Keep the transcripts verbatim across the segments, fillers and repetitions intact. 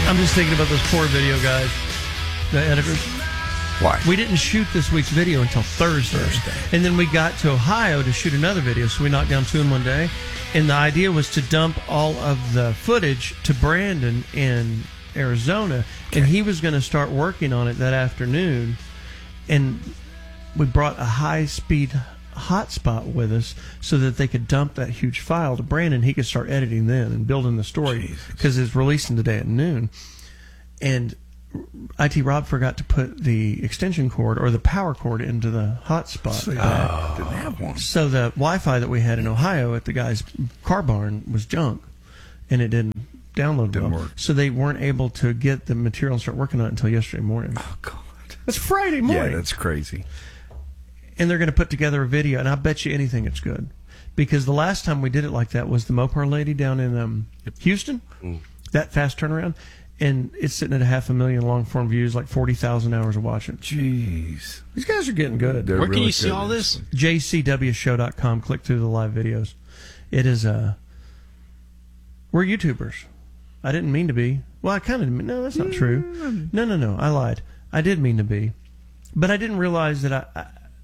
I'm just thinking about those poor video guys, the editors. Why? We didn't shoot this week's video until Thursday. Thursday. And then we got to Ohio to shoot another video, so we knocked down two in one day. And the idea was to dump all of the footage to Brandon in Arizona, okay. And he was going to start working on it that afternoon. And we brought a high-speed hotspot with us so that they could dump that huge file to Brandon. He could start editing then and building the story because it's releasing today at noon. And I T Rob forgot to put the extension cord or the power cord into the hotspot. So, uh, didn't have one. So the Wi-Fi that we had in Ohio at the guy's car barn was junk, and it didn't download didn't well. work. So they weren't able to get the material and start working on it until yesterday morning. Oh God, that's Friday morning. Yeah, that's crazy. And they're going to put together a video, and I bet you anything it's good. Because the last time we did it like that was the Mopar lady down in um, Houston, mm. that fast turnaround, and it's sitting at a half a million long-form views, like forty thousand hours of watching. Jeez. These guys are getting good. They're Where really can you see good. all this? J C W show dot com. Click through the live videos. It is, uh, we're YouTubers. I didn't mean to be. Well, I kind of, no, that's not true. No, no, no, I lied. I did mean to be. But I didn't realize that I... I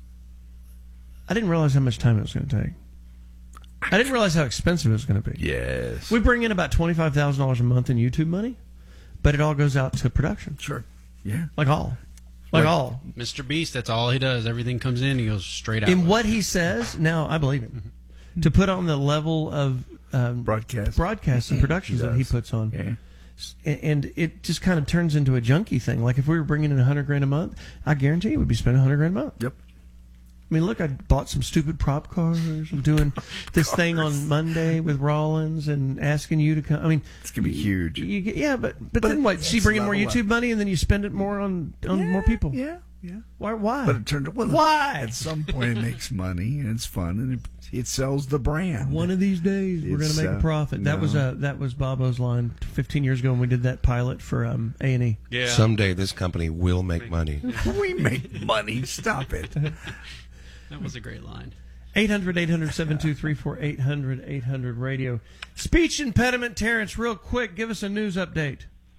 I didn't realize how much time it was going to take. I didn't realize how expensive it was going to be. Yes. We bring in about twenty-five thousand dollars a month in YouTube money, but it all goes out to production. Sure. Yeah. Like all. Like Right. all. Mister Beast, that's all he does. Everything comes in, he goes straight out. In what he says, now I believe him. To put on the level of um, Broadcast. broadcasts and productions He that he does. puts on. Yeah. And it just kind of turns into a junkie thing. Like if we were bringing in a hundred grand a month, I guarantee you we'd be spending a hundred grand a month. Yep. I mean, look, I bought some stupid prop cars. I'm doing this Cars. thing on Monday with Rollins and asking you to come. I mean, It's gonna be huge. you get, yeah, but, but But then what? it's So you bring in more level YouTube up. money and then you spend it more on on Yeah, more people. Yeah. Yeah. Why? Why? But it turned out, well, Why? at some point it makes money and it's fun and it, it sells the brand. One of these days we're going It's, to make a uh, profit. That no. was uh, that was Bobo's line fifteen years ago when we did that pilot for um, A and E. Yeah. Someday this company will make money. We make money. Stop it. That was a great line. eight hundred, eight hundred, seven two three four, eight hundred, eight hundred radio. Speech impediment, Terrence, real quick, give us a news update.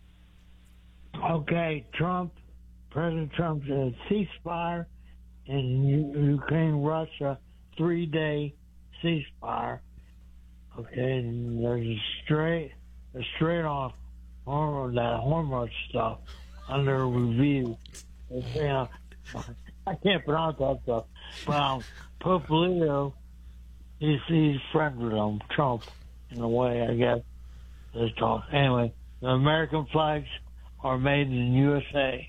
Okay, Trump, President Trump said ceasefire in U- Ukraine, Russia, three-day ceasefire. Okay, and there's a straight, a straight off hormone, that hormone stuff under review. It's, you know, I can't pronounce that stuff. But um, Pope Leo, he's, he's friends with him, Trump, in a way, I guess. They talk. Anyway, the American flags are made in U S A.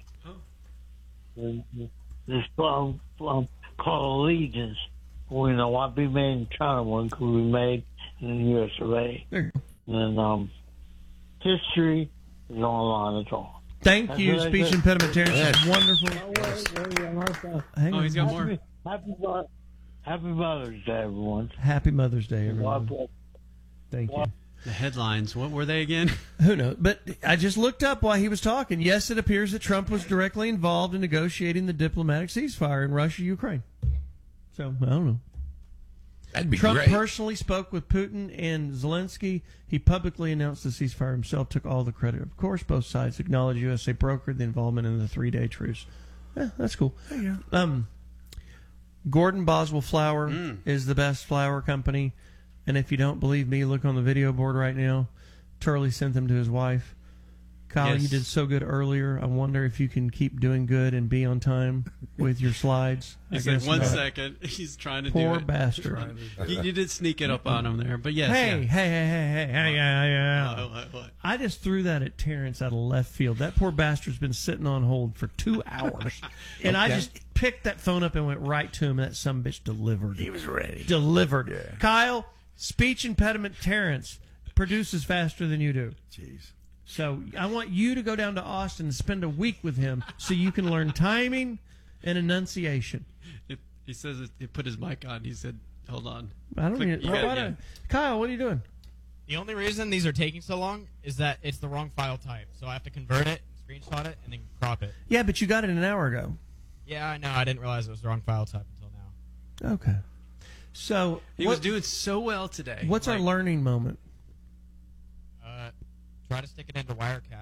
This um, um, called allegiance. We know what be made in China, one could be made in the U S A. There you go. And um, history is online. That's all. Thank That's you, what I speech said. impediment, Terrence. That's wonderful. Hang Oh, on. he's got more. Happy, happy, Mo- happy Mother's Day, everyone. Happy Mother's Day, everyone. God bless. Thank you. The headlines, what were they again? Who knows? But I just looked up while he was talking. Yes, it appears that Trump was directly involved in negotiating the diplomatic ceasefire in Russia, Ukraine. So, I don't know. That'd be Trump great. personally spoke with Putin and Zelensky. He publicly announced the ceasefire himself, took all the credit. Of course, both sides acknowledged U S A brokered the involvement in the three-day truce. Yeah, that's cool. Yeah. Um, Gordon Boswell Flour Mm. is the best flour company. And if you don't believe me, look on the video board right now. Turley sent them to his wife. Kyle, Yes. you did so good earlier. I wonder if you can keep doing good and be on time with your slides. I He's like, guess one not. second. He's trying to Poor do it. bastard. You, you did sneak it up on him there, but yes. Hey, yeah. hey, hey, hey, hey, hey, yeah, yeah. What, what, what? I just threw that at Terrence out of left field. That poor bastard's been sitting on hold for two hours. And I just picked that phone up and went right to him, and that sumbitch delivered. He was ready. Delivered. Yeah. Kyle, speech impediment Terrence produces faster than you do. Jeez. So I want you to go down to Austin and spend a week with him so you can learn timing and enunciation. It, he says it, he put his mic on. He said, hold on. I don't Click- even, you why- got it, why yeah. don't- Kyle, what are you doing? The only reason these are taking so long is that it's the wrong file type. So I have to convert it, screenshot it, and then crop it. Yeah, but you got it an hour ago. Yeah, I know. I didn't realize it was the wrong file type until now. Okay. So He what- was doing so well today. what's our Like, learning moment? Uh, try to stick it into Wirecast.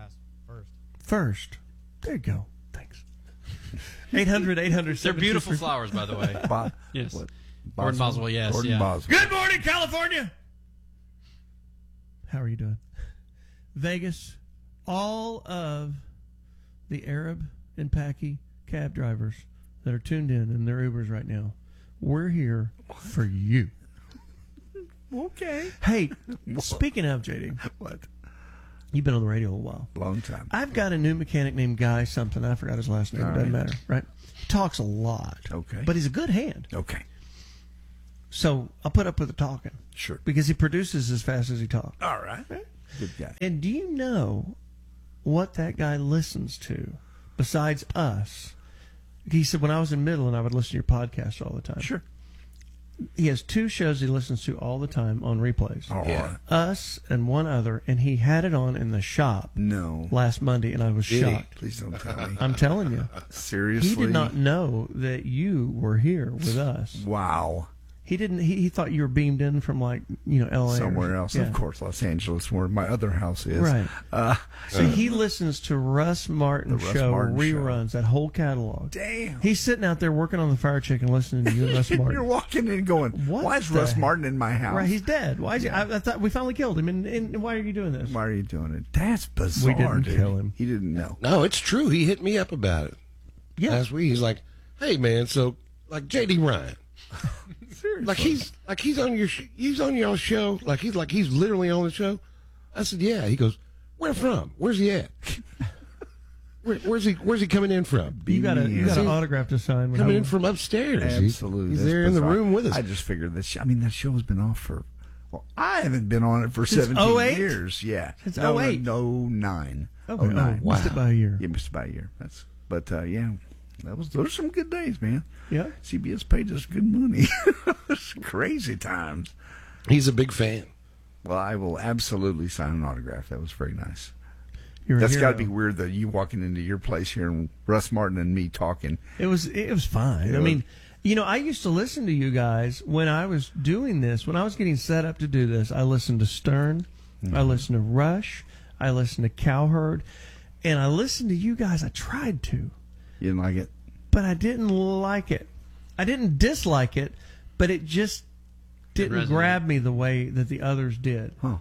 first. First. There you go. Thanks. eight hundred, eight hundred, They're beautiful flowers, by the way. Bo- Yes. what? Gordon Boswell, yes, Gordon yeah. Boswell. Good morning, California. How are you doing? Vegas, all of the Arab and Paki cab drivers that are tuned in in their Ubers right now, we're here for you. Okay. Hey, speaking of, J D, What? you've been on the radio a while. Long time. I've got a new mechanic named Guy something. I forgot his last name. All It doesn't right. matter, right? He talks a lot. Okay. But he's a good hand. Okay. So I'll put up with the talking Sure. because he produces as fast as he talks. All right. Good guy. And do you know what that guy listens to besides us? He said, when I was in Midland, I would listen to your podcast all the time. Sure. He has two shows he listens to all the time on replays. All Yeah. right. Us and one other, and he had it on in the shop No. last Monday, and I was Did he? shocked. Please don't tell me. I'm telling you. Seriously? He did not know that you were here with us. Wow. He didn't. He, he thought you were beamed in from like you know L A or- Somewhere else. Yeah. Of course, Los Angeles, where my other house is. Right. Uh, So he listens to Russ Martin The Russ show Martin reruns, that whole catalog. damn. He's sitting out there working on the fire chicken, listening to you, and Russ You're Martin. walking in going, What why is the Russ heck? Martin in my house? Right, he's dead. Why is Yeah. he? I, I thought we finally killed him, and, and why are you doing this? Why are you doing it? That's bizarre. We didn't dude. kill him. He didn't know. No, it's true. He hit me up about it Yeah, last week. He's like, "Hey, man, so like J D Ryan, Seriously. like he's like he's on your sh- he's on your show. Like he's like he's literally on the show." I said, "Yeah." He goes, "Where from? Where's he at? Where, where's he? Where's he coming in from? you got a you got an See? autograph to sign. when Coming I- in from upstairs. He's- Absolutely. He's, That's there in the bizarre. room with us." I just figured that. Sh- I mean, that show's been off for. Well, I haven't been on it for Since seventeen oh eight? years. Yeah. Since no, oh eight? No, no, nine. Okay, oh nine. oh, missed it by a year. You missed it by a year. That's. But uh, yeah, that was. Those are some good days, man. Yeah. C B S paid us good money. It's crazy times. He's a big fan. Well, I will absolutely sign an autograph. That was very nice. You're a That's hero. got to be weird that you walking into your place here and Russ Martin and me talking. It was it was fine. Yeah. I mean, you know, I used to listen to you guys when I was doing this. When I was getting set up to do this, I listened to Stern, Mm-hmm. I listened to Rush, I listened to Cowherd, and I listened to you guys. I tried to, You didn't like it? but I didn't like it. I didn't dislike it, but it just didn't resonate. grab me the way that the others did. Huh.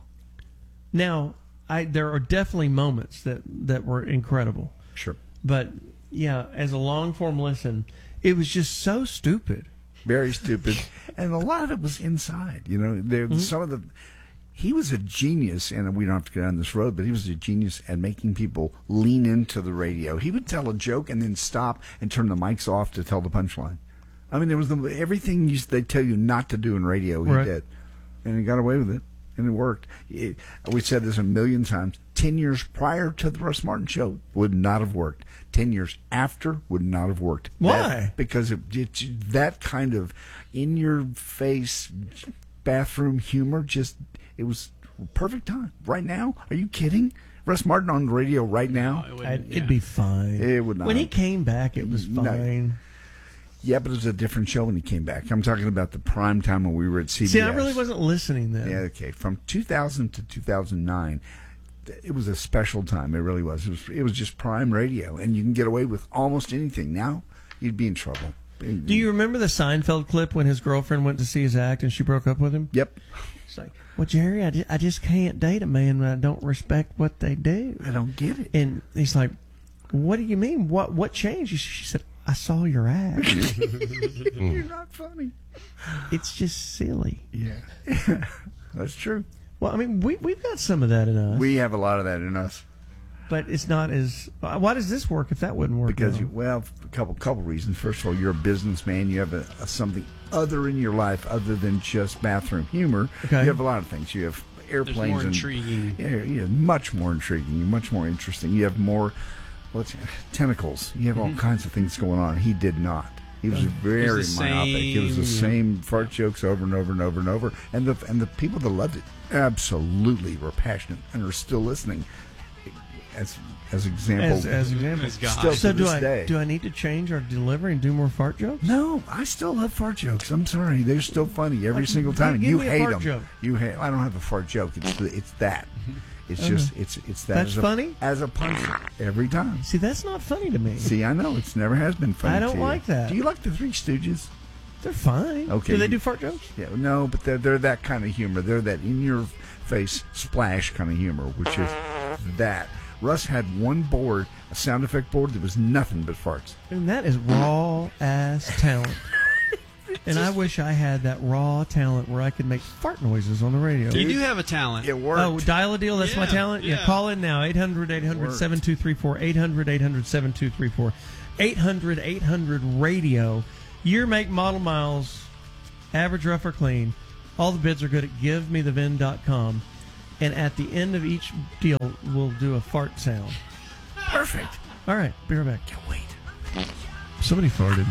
Now, I there are definitely moments that that were incredible. Sure. But yeah, as a long form listen, it was just so stupid. Very stupid. And a lot of it was inside. You know, there Mm-hmm. some of the. He was a genius, and we don't have to go down this road, but he was a genius at making people lean into the radio. He would tell a joke and then stop and turn the mics off to tell the punchline. I mean, there was the, everything you, they tell you not to do in radio, he Right. did. And he got away with it, and it worked. It, we said this a million times. Ten years prior to the Russ Martin show would not have worked. Ten years after would not have worked. Why? That, because it, it, that kind of in-your-face bathroom humor just, it was perfect time. Right now? Are you kidding? Russ Martin on the radio right now? No, it I'd, wouldn't, It'd yeah. be fine. It would not. When he came back, it was No. fine. Yeah, but it was a different show when he came back. I'm talking about the prime time when we were at C B S. See, I really wasn't listening then. Yeah, okay. From two thousand to two thousand nine, th- it was a special time. It really was. It was it was just prime radio, and you can get away with almost anything. Now, you'd be in trouble. Do you remember the Seinfeld clip when his girlfriend went to see his act and she broke up with him? Yep. It's like, well, Jerry, I just, I just can't date a man when I don't respect what they do. I don't get it. And he's like, what do you mean? What what changed? She said, I saw your act. You're not funny. It's just silly. Yeah. That's true. Well, I mean, we, we've got some of that in us, We have a lot of that in us. but it's not as... Why does this work if that wouldn't work? Because though? you, well, a couple couple reasons. First of all, you're a businessman. You have a, a something other in your life other than just bathroom humor. Okay. You have a lot of things. You have airplanes. There's more and, intriguing. Yeah, yeah, much more intriguing. Much more interesting. You have more, what's tentacles. You have all kinds of things going on. He did not. He was very It was the myopic. It was the same- same fart jokes over and over and over and over. And the and the people that loved it absolutely were passionate and are still listening. As as example, As, as example. As God. Still So to do this I day. do I need to change our delivery and do more fart jokes? No, I still love fart jokes. I'm sorry, they're still funny every Like, single give- time. And give you me a hate fart them. joke. You hate. I don't have a fart joke. It's the, it's that. It's Uh-huh. just it's it's that That's as a, funny? as a punch every time. See, that's not funny to me. See, I know it's never has been funny. I don't to you. like that. Do you like the Three Stooges? They're fine. Okay. Do they do fart jokes? Yeah, no, but they're, they're that kind of humor. They're that in your face splash kind of humor, which is that. Russ had one board, a sound effect board that was nothing but farts. And that is raw ass talent. And I wish I had that raw talent where I could make fart noises on the radio. You do have a talent. It worked. Oh, dial a deal. That's my Yeah, talent. Yeah. yeah. Call in now. eight hundred, eight hundred, seven two three four. eight hundred, eight hundred, seven two three four. eight hundred, eight hundred radio. Year, make, model, miles. Average, rough, or clean. All the bids are good at give me the vin dot com. And at the end of each deal, we'll do a fart sound. Perfect. All right. Be right back. Can't wait. Somebody farted.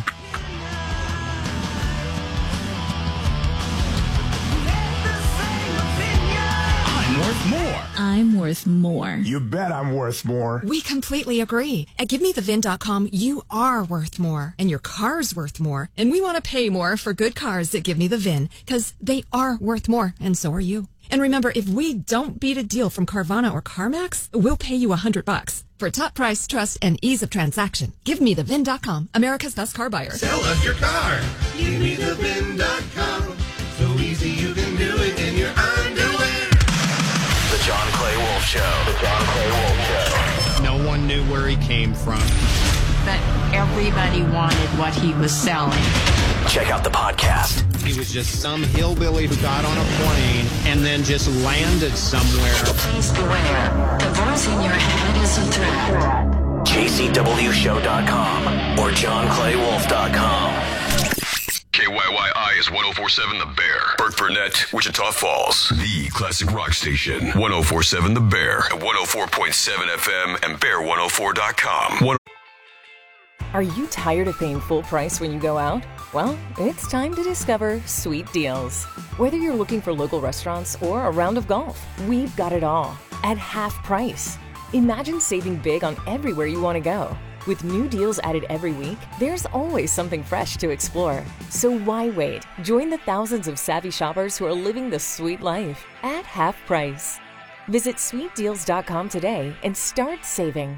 I'm worth more. I'm worth more. You bet I'm worth more. We completely agree. At give me the vin dot com, you are worth more, and your car's worth more. And we want to pay more for good cars that Give Me the Vin, because they are worth more, and so are you. And remember, if we don't beat a deal from Carvana or CarMax, we'll pay you a hundred bucks. For top price, trust, and ease of transaction, give me the vin dot com, America's best car buyer. Sell us your car. give me the vin dot com. So easy you can do it in your underwear. The John Clay Wolf Show. The John Clay Wolf Show. No one knew where he came from. But everybody wanted what he was selling. Check out the podcast. He was just some hillbilly who got on a plane and then just landed somewhere. Please beware. The voice in your head is a threat. J C W show dot com or john clay wolf dot com. K Y Y I is one oh four point seven The Bear. Burt Burnett, Wichita Falls. The classic rock station. one oh four point seven The Bear. At one oh four point seven F M and bear one oh four dot com. One- Are you tired of paying full price when you go out? Well, it's time to discover Sweet Deals. Whether you're looking for local restaurants or a round of golf, we've got it all at half price. Imagine saving big on everywhere you want to go. With new deals added every week, there's always something fresh to explore. So why wait? Join the thousands of savvy shoppers who are living the sweet life at half price. Visit sweet deals dot com today and start saving.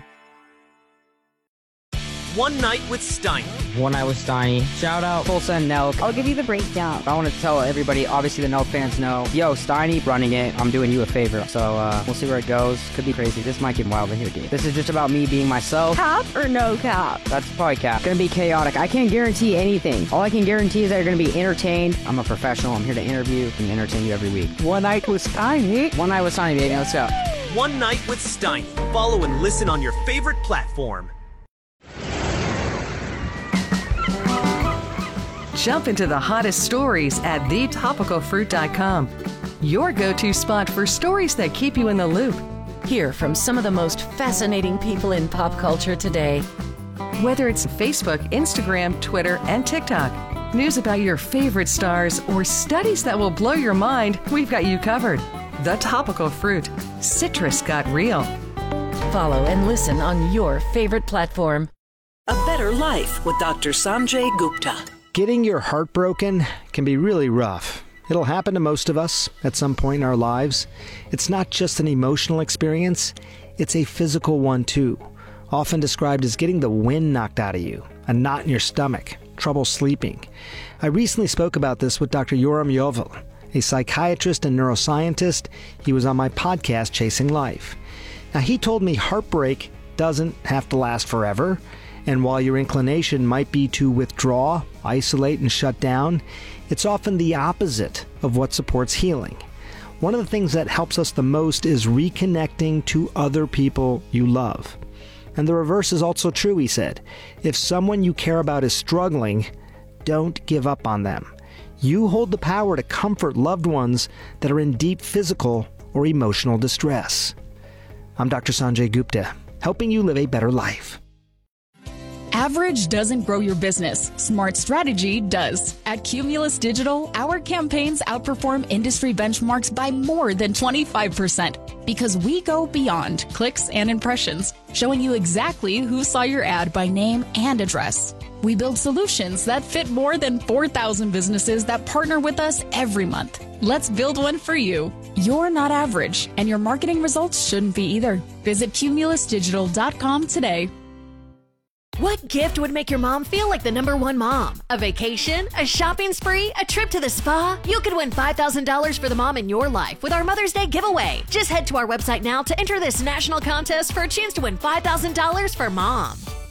One Night with Steiny. One Night with Steiny. Shout out Tulsa and Nelk. I'll give you the breakdown. I want to tell everybody, obviously the Nelk fans know, yo, Steiny running it, I'm doing you a favor. So uh, we'll see where it goes. Could be crazy. This might get wild in here, dude. This is just about me being myself. Cap or no cap? That's probably cap. It's gonna be chaotic. I can't guarantee anything. All I can guarantee is that you're gonna be entertained. I'm a professional. I'm here to interview and entertain you every week. One Night with Steiny. One Night with Steiny, baby. Let's go. One Night with Steiny. Follow and listen on your favorite platform. Jump into the hottest stories at the topical fruit dot com. Your go-to spot for stories that keep you in the loop. Hear from some of the most fascinating people in pop culture today. Whether it's Facebook, Instagram, Twitter, and TikTok, news about your favorite stars, or studies that will blow your mind, we've got you covered. The Topical Fruit. Citrus got real. Follow and listen on your favorite platform. A Better Life with Doctor Sanjay Gupta. Getting your heart broken can be really rough. It'll happen to most of us at some point in our lives. It's not just an emotional experience, it's a physical one too. Often described as getting the wind knocked out of you, a knot in your stomach, trouble sleeping. I recently spoke about this with Doctor Yoram Yovel, a psychiatrist and neuroscientist. He was on my podcast, Chasing Life. Now, he told me heartbreak doesn't have to last forever. And while your inclination might be to withdraw, isolate, and shut down, it's often the opposite of what supports healing. One of the things that helps us the most is reconnecting to other people you love. And the reverse is also true, he said. If someone you care about is struggling, don't give up on them. You hold the power to comfort loved ones that are in deep physical or emotional distress. I'm Doctor Sanjay Gupta, helping you live a better life. Average doesn't grow your business. Smart strategy does. At Cumulus Digital, our campaigns outperform industry benchmarks by more than twenty-five percent because we go beyond clicks and impressions, showing you exactly who saw your ad by name and address. We build solutions that fit more than four thousand businesses that partner with us every month. Let's build one for you. You're not average, and your marketing results shouldn't be either. Visit cumulus digital dot com today. What gift would make your mom feel like the number one mom? A vacation? A shopping spree? A trip to the spa? You could win five thousand dollars for the mom in your life with our Mother's Day giveaway. Just head to our website now to enter this national contest for a chance to win five thousand dollars for mom.